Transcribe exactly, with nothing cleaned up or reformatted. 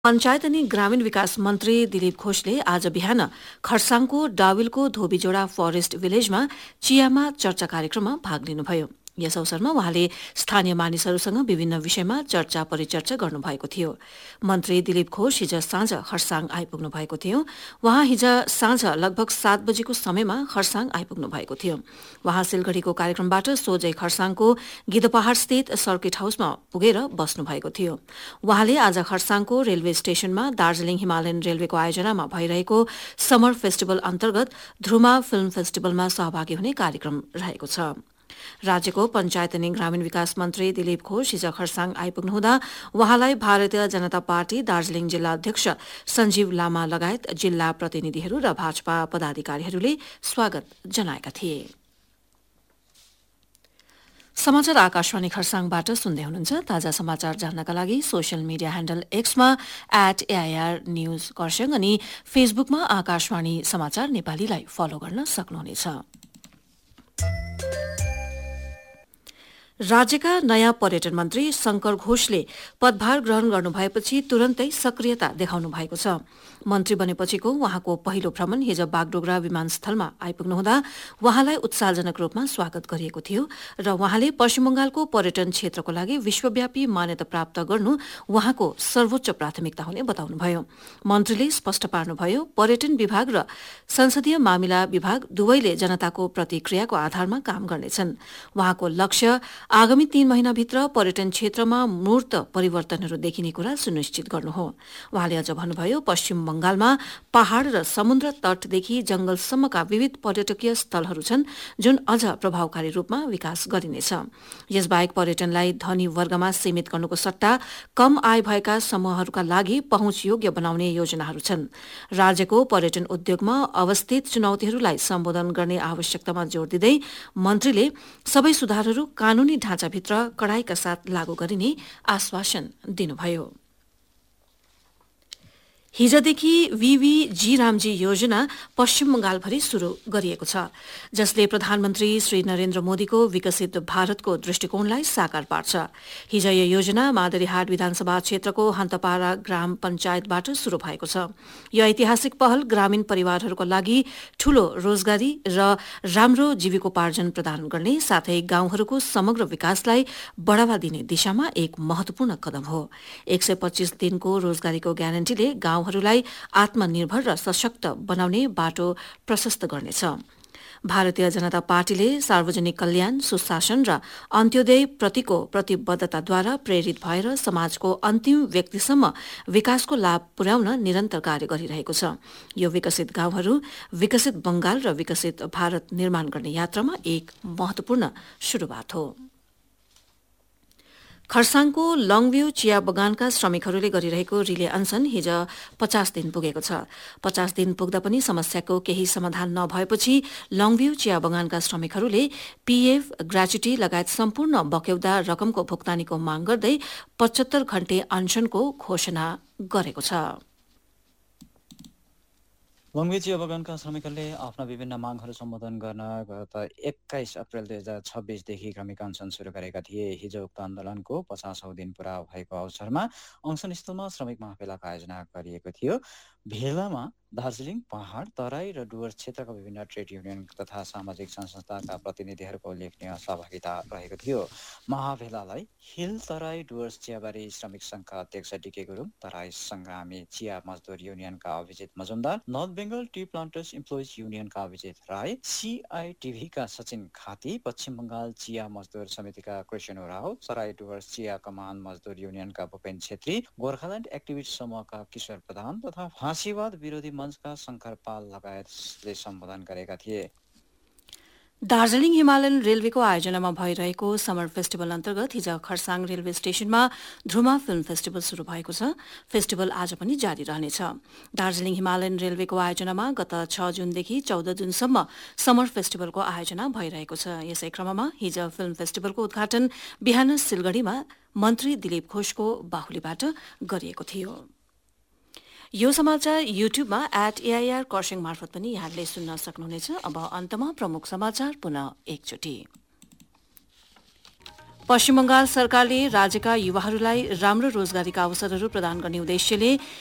पञ्चायत अनि ग्रामीण विकास मन्त्री दिलीप घोषले आज बिहान खरसाङको डाविलको धोबीजोडा फरेस्ट भिलेजमा चियामा चर्चा कार्यक्रममा भाग लिनुभयो। यस अवसरमा उहाँले स्थानीय मानिसहरूसँग विभिन्न विषयमा चर्चा परिचर्चा गर्नुभएको थियो। मन्त्री दिलीप घोष हिज साँझ खरसाङ आइपुग्नु भएको थियो। उहाँ हिज साँझ लगभग सात बजेको समयमा खरसाङ आइपुग्नु भएको थियो। उहाँ सिलगढ़ीको कार्यक्रमबाट सोझै खरसाङको गिद्धपहाड़ स्थित सर्किट हाउसमा पुगेर बस्नु भएको थियो। उहाँले आज खरसाङको रेलवे स्टेशनमा दार्जीलिङ हिमालयन रेलवेको आयोजनामा भइरहेको समर फेस्टिभल अन्तर्गत ध्रुमा फिल्म फेस्टिभलमा सहभागी हुने कार्यक्रम रहेको छ। राज्यको पञ्चायत अनि ग्रामीण विकास मन्त्री दिलीप घोष हिज खरसाङ आइपुग्नुहुँदा उहाँलाई भारतीय जनता पार्टी दार्जीलिङ जिल्ला अध्यक्ष सञ्जीव लामा लगायत जिल्ला प्रतिनिधिहरू र भाजपा पदाधिकारीहरूले स्वागत जनाएका थिए। समाचार आकाशवाणी खरसाङबाट सुन्दै हुनुहुन्छ। ताजा समाचार जान्नका लागि social media handle एक्समा at AIR news Kurseong अनि फेसबुकमा आकाशवाणी समाचार नेपालीलाई फलो गर्न सक्नुहुनेछ। राज्यका नयाँ पर्यटन मन्त्री शंकर घोषले पदभार ग्रहण गर्नुभएपछि तुरन्तै सक्रियता देखाउनु भएको छ। मन्त्री बनेपछिको उहाँको पहिलो भ्रमण हिज बागडोगरा विमानस्थलमा आइपुग्नुहुँदा उहाँलाई उत्साहजनक रूपमा स्वागत गरिएको थियो र उहाँले पश्चिम बंगालको पर्यटन क्षेत्रको लागि विश्वव्यापी मान्यता प्राप्त गर्नु उहाँको सर्वोच्च प्राथमिकता हुने बताउनुभयो। मन्त्रीले स्पष्ट पार्नुभयो, पर्यटन विभाग र संसदीय मामिला विभाग दुवैले जनताको प्रतिक्रियाको आधारमा काम गर्नेछन्। उहाँको लक्ष्य आगामी तीन महिनाभित्र पर्यटन क्षेत्रमा मूर्त परिवर्तनहरू देखिने कुरा सुनिश्चित गर्नु हो। उहाँले अझ भन्नुभयो, पश्चिम बंगालमा पहाड़ र समुद्र तटदेखि जंगलसम्मका विविध पर्यटकीय स्थलहरू छन् जुन अझ प्रभावकारी रूपमा विकास गरिनेछ। यसबाहेक पर्यटनलाई धनी वर्गमा सीमित गर्नुको सट्टा कम आय भएका समूहहरूका लागि पहुँचयोग्य बनाउने योजनाहरू छन्। राज्यको पर्यटन उद्योगमा अवस्थित चुनौतीहरूलाई सम्बोधन गर्ने आवश्यकतामा जोड़ दिँदै मन्त्रीले सबै सुधारहरू कानूनी ढाँचाभित्र कडाईका साथ लागू गरिने आश्वासन दिनुभयो। हिजदेखि वीवी जी रामजी योजना पश्चिम बंगालभरि शुरू गरिएको छ, जसले प्रधानमन्त्री श्री नरेन्द्र मोदीको विकसित भारतको दृष्टिकोणलाई साकार पार्छ। हिज यो योजना मादरीहाट विधानसभा क्षेत्रको हन्तपारा ग्राम पञ्चायतबाट शुरू भएको छ। यो ऐतिहासिक पहल ग्रामीण परिवारहरूको लागि ठूलो रोजगारी र राम्रो जीविकोपार्जन प्रदान गर्ने साथै गाउँहरूको समग्र विकासलाई बढ़ावा दिने दिशामा एक महत्वपूर्ण कदम हो। एक सय पच्चीस दिनको रोजगारीको ग्यारेन्टीले गाउँ लाई आत्मनिर्भर र सशक्त बनाउने बाटो प्रशस्त गर्नेछ। भारतीय जनता पार्टीले सार्वजनिक कल्याण, सुशासन र अन्त्योदय प्रतिको प्रतिबद्धताद्वारा प्रेरित भएर समाजको अन्तिम व्यक्तिसम्म विकासको लाभ पुर्याउन निरन्तर कार्य गरिरहेको छ। यो विकसित गाउँहरू विकसित बंगाल र विकसित भारत निर्माण गर्ने यात्रामा एक महत्वपूर्ण शुरूआत हो। खरसाङको लङभ्यू चिया बगानका श्रमिकहरूले गरिरहेको रिले अनसन हिज पचास दिन पुगेको छ। पचास दिन पुग्दा पनि समस्याको केही समाधान नभएपछि लङभ्यू चिया बगानका श्रमिकहरूले पीएफ, ग्र्याच्युटी लगायत सम्पूर्ण बक्यौदा रकमको भुक्तानीको माग गर्दै पचहत्तर घण्टे अनसनको घोषणा गरेको छ। लङभ्यू चिया बगानका श्रमिकहरूले आफ्ना विभिन्न मागहरू सम्बोधन गर्न गत एक्काइस अप्रेल दुई हजार छब्बीसदेखि क्रमिक अनसन सुरु गरेका थिए। हिजो उक्त आन्दोलनको पचासौं दिन पूरा भएको अवसरमा अनसनस्थलमा श्रमिक महाभेलाको आयोजना गरिएको थियो। भेलामा दार्जीलिङ, पहाड़, तराई र डुवर्स क्षेत्रका विभिन्न ट्रेड युनियन तथा सामाजिक संस्थाका प्रतिनिधिहरूको उल्लेखनीय सहभागिता रहेको थियो। महाभेलालाई हिल तराई डुवर्स चियाबारी श्रमिक संघका अध्यक्ष डीके गुरुङ, तराई संग्रामी चिया मजदुर युनियनका Abhijit Majumdar, north Bengal T planters employees युनियनका अभिजित राय, सीआईटीभीका सचिन खाती, पश्चिम बंगाल चिया मजदुर समितिका कृष्ण राव, तराई डुवर्स चिया कमान मजदुर युनियनका भूपेन छेत्री, गोर्खाल्यान्ड एक्टिभिस्ट समूहका किशोर प्रधान तथा फाँसीवाद विरोधी मञ्चका शंकर पाल लगायतले सम्बोधन गरेका थिए। दार्जीलिङ हिमालयन रेलवेको आयोजनामा भइरहेको समर फेस्टिभल अन्तर्गत हिज खरसाङ रेलवे स्टेशनमा ध्रुमा फिल्म फेस्टिभल शुरू भएको छ। फेस्टिभल आज पनि जारी रहनेछ। दार्जीलिङ हिमालयन रेलवेको आयोजनामा गत छ जुनदेखि चौध जुनसम्म समर फेस्टिभलको आयोजना भइरहेको छ। यसै क्रममा हिज फिल्म फेस्टिभलको उद्घाटन बिहान सिलगढ़ीमा मन्त्री दिलीप घोषको बाहुलीबाट गरिएको थियो। यो समाचार युट्युबमा एट एआईआर खरसाङ मार्फत पनि यहाँले सुन्न सक्नुहुनेछ। अब अन्तमा प्रमुख समाचार पुनः एकचोटि। पश्चिम बंगाल सरकारले राज्यका युवाहरूलाई राम्रो रोजगारीका अवसरहरू प्रदान गर्ने उद्देश्यले